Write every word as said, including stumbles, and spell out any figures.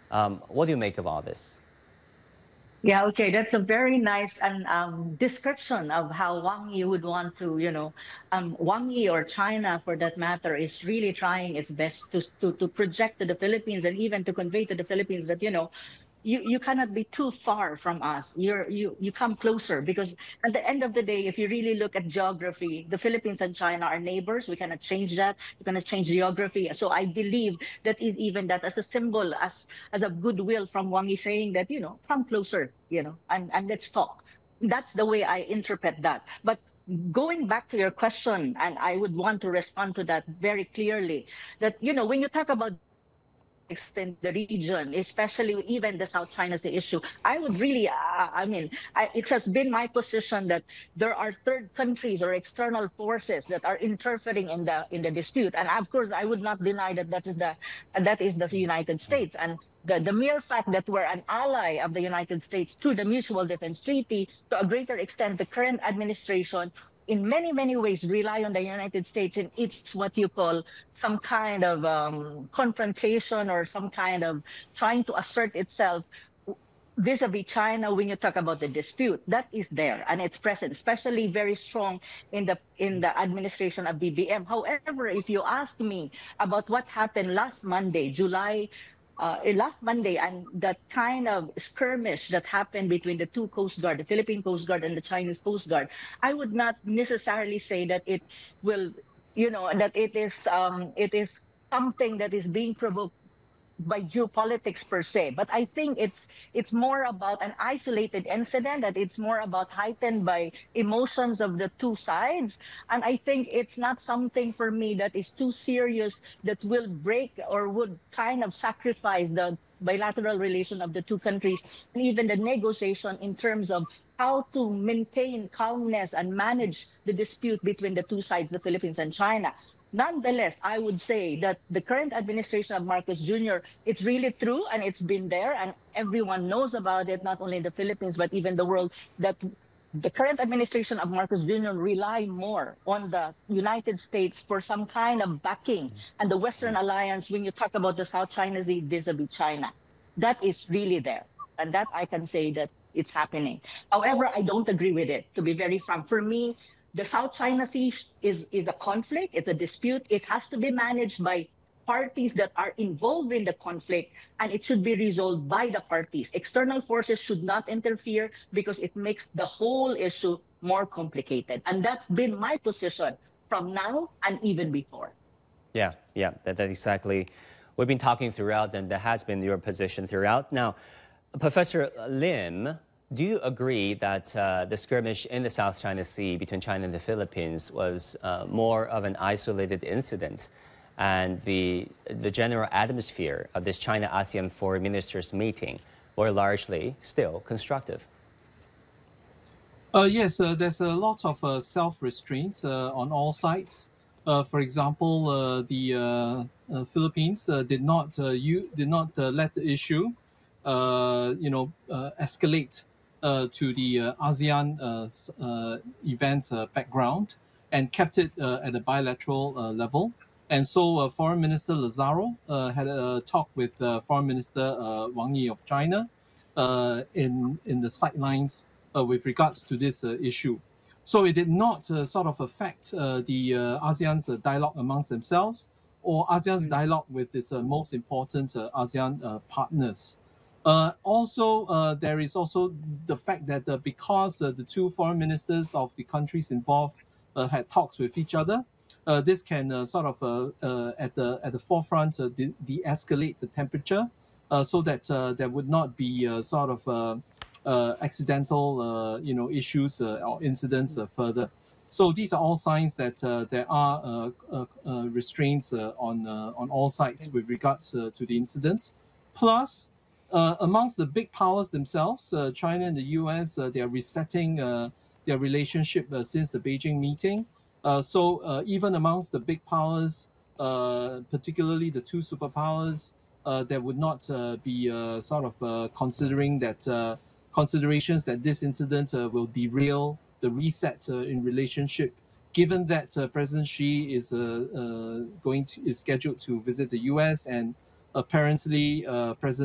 Um, what do you make of all this? Yeah, okay, that's a very nice and um, description of how Wang Yi would want to, you know, um, Wang Yi or China, for that matter, is really trying its best to to to project to the Philippines and even to convey to the Philippines that, you know, you you cannot be too far from us. You're you you come closer because at the end of the day, if you really look at geography, the Philippines and China are neighbors. We cannot change that. You cannot change geography. So I believe that is even that as a symbol, as as a goodwill from Wang Yi saying that, you know, come closer, you know, and and let's talk. That's the way I interpret that. But going back to your question, and I would want to respond to that very clearly, that, you know, when you talk about in the region, especially even the South China Sea issue, I would really, uh, I mean, I, it has been my position that there are third countries or external forces that are interfering in the in the dispute, and of course, I would not deny that that is the that is the United States, and the, the mere fact that we're an ally of the United States through the Mutual Defense Treaty, to a greater extent, the current administration in many, many ways rely on the United States in its what you call some kind of um, confrontation or some kind of trying to assert itself vis-a-vis China when you talk about the dispute. That is there and it's present, especially very strong in the in the administration of B B M. However, if you ask me about what happened last Monday, July uh, last Monday, and that kind of skirmish that happened between the two Coast Guard, the Philippine Coast Guard and the Chinese Coast Guard, I would not necessarily say that it will, you know, that it is um, it is something that is being provoked by geopolitics per se, but I think it's it's more about an isolated incident, that it's more about heightened by emotions of the two sides, and I think it's not something for me that is too serious that will break or would kind of sacrifice the bilateral relation of the two countries and even the negotiation in terms of how to maintain calmness and manage the dispute between the two sides, the Philippines and China. Nonetheless, I would say that the current administration of Marcos Junior, it's really true and it's been there and everyone knows about it, not only in the Philippines, but even the world, that the current administration of Marcos Junior rely more on the United States for some kind of backing and the Western alliance when you talk about the South China Sea vis-a-vis China. That is really there. And that I can say that it's happening. However, I don't agree with it, to be very frank. For me, the South China Sea is, is a conflict, it's a dispute. It has to be managed by parties that are involved in the conflict, and it should be resolved by the parties. External forces should not interfere because it makes the whole issue more complicated. And that's been my position from now and even before. Yeah, yeah, that, that exactly. We've been talking throughout, and that has been your position throughout. Now, Professor Lim, do you agree that uh, the skirmish in the South China Sea between China and the Philippines was uh, more of an isolated incident, and the, the general atmosphere of this China-ASEAN foreign ministers meeting were largely still constructive? Uh, yes, uh, there's a lot of uh, self-restraint uh, on all sides. Uh, for example, uh, the uh, uh, Philippines uh, did not uh, you did not uh, let the issue, uh, you know, uh, escalate uh, to the uh, ASEAN uh, uh, event uh, background, and kept it uh, at a bilateral uh, level. And so, uh, Foreign Minister Lazaro uh, had a talk with uh, Foreign Minister uh, Wang Yi of China uh, in in the sidelines uh, with regards to this uh, issue. So it did not uh, sort of affect uh, the uh, ASEAN's uh, dialogue amongst themselves, or ASEAN's dialogue with its uh, most important uh, ASEAN uh, partners. Uh, also, uh, there is also the fact that uh, because uh, the two foreign ministers of the countries involved uh, had talks with each other, uh, this can uh, sort of uh, uh, at the at the forefront uh, de- de-escalate the temperature, uh, so that uh, there would not be uh, sort of uh, uh, accidental, uh, you know, issues uh, or incidents uh, further. So these are all signs that uh, there are uh, uh, uh, restraints uh, on uh, on all sides with regards uh, to the incidents. Plus, uh, amongst the big powers themselves, uh, China and the U S, uh, they are resetting uh, their relationship uh, since the Beijing meeting. Uh, so uh, even amongst the big powers, uh, particularly the two superpowers, uh, there would not uh, be uh, sort of uh, considering that. Uh, considerations that this incident uh, will derail the reset uh, in relationship, given that uh, President Xi is uh, uh, going to is scheduled to visit the U S, and apparently uh, President